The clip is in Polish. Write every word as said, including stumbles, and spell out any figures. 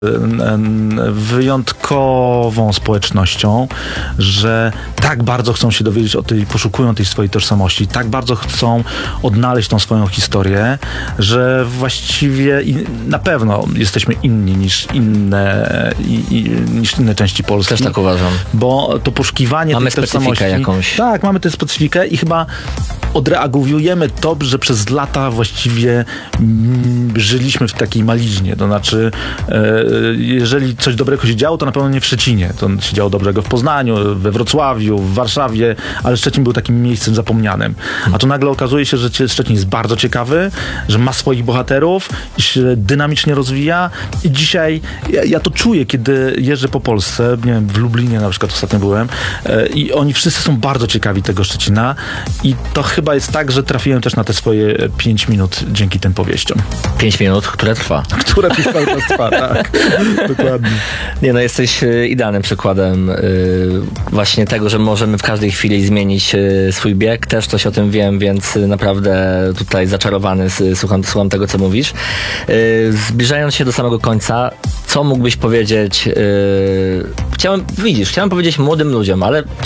wyjątkową społecznością, że tak bardzo chcą się dowiedzieć o tej, poszukują tej swojej tożsamości, tak bardzo chcą odnaleźć tą swoją historię, że właściwie i na pewno jesteśmy inni niż inne, i, i, niż inne części Polski. Też tak uważam. Bo to poszukiwanie mamy tej tożsamości... specyfikę jakąś. Tak, mamy tę specyfikę i chyba odreagujemy to, że przez lata właściwie mm, żyliśmy w takiej maliźnie. To znaczy, e, jeżeli coś dobrego się działo, to na pewno nie w Szczecinie. To się działo dobrego w Poznaniu, we Wrocławiu, w Warszawie, ale Szczecin był takim miejscem zapomnianym. A tu nagle okazuje się, że Szczecin jest bardzo ciekawy, że ma swoich bohaterów, się dynamicznie rozwija i dzisiaj ja, ja to czuję, kiedy jeżdżę po Polsce, nie wiem, w Lublinie na przykład ostatnio byłem e, i oni wszyscy są bardzo ciekawi tego Szczecina i to chyba jest tak, że trafiłem też na te swoje pięć minut dzięki tym powieściom. Pięć minut, które trwa. Które cały czas trwa, tak. Dokładnie. Nie no, jesteś y, idealnym przykładem y, właśnie tego, że możemy w każdej chwili zmienić y, swój bieg. Też coś o tym wiem, więc y, naprawdę tutaj zaczarowany y, słucham, słucham tego, co mówisz. Y, zbliżając się do samego końca, co mógłbyś powiedzieć? Y, chciałem, widzisz, chciałem powiedzieć młodym ludziom, ale